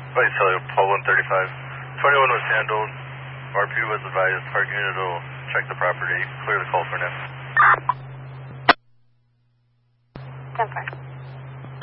Right, so Paul 135. 21 was handled. RP was advised. Park unit will check the property. Clear the call for now. 10-4.